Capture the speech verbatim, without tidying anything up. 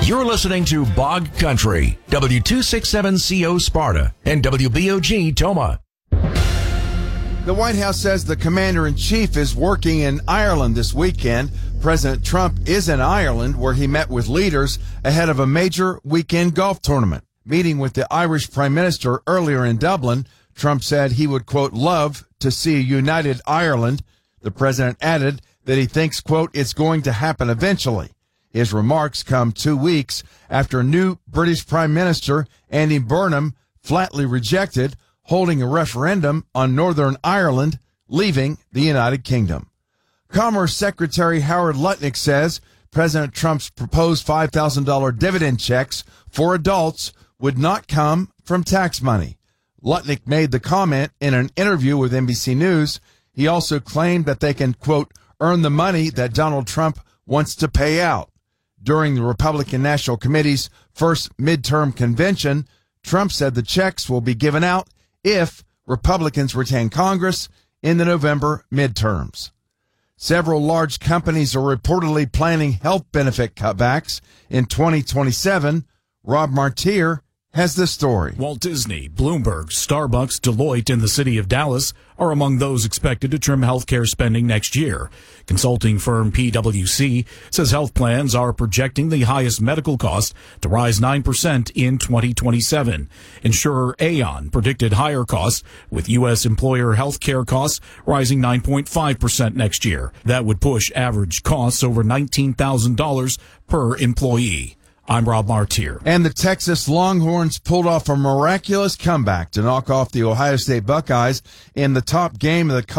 You're listening to Bog Country, W two sixty-seven C O Sparta and W B O G Toma. The White House says the commander-in-chief is working in Ireland this weekend. President Trump is in Ireland, where he met with leaders ahead of a major weekend golf tournament. Meeting with the Irish Prime Minister earlier in Dublin, Trump said he would, quote, love to see a united Ireland. The president added that he thinks, quote, it's going to happen eventually. His remarks come two weeks after new British Prime Minister Andy Burnham flatly rejected holding a referendum on Northern Ireland leaving the United Kingdom. Commerce Secretary Howard Lutnick says President Trump's proposed five thousand dollars dividend checks for adults would not come from tax money. Lutnick made the comment in an interview with N B C News. He also claimed that they can, quote, earn the money that Donald Trump wants to pay out. During the Republican National Committee's first midterm convention, Trump said the checks will be given out if Republicans retain Congress in the November midterms. Several large companies are reportedly planning health benefit cutbacks in twenty twenty-seven. Rob Martier has the story. Walt Disney, Bloomberg, Starbucks, Deloitte, and the city of Dallas are among those expected to trim healthcare spending next year. Consulting firm P W C says health plans are projecting the highest medical cost to rise nine percent in twenty twenty-seven. Insurer Aon predicted higher costs, with U S employer healthcare costs rising nine point five percent next year. That would push average costs over nineteen thousand dollars per employee. I'm Rob Martier. And the Texas Longhorns pulled off a miraculous comeback to knock off the Ohio State Buckeyes in the top game of the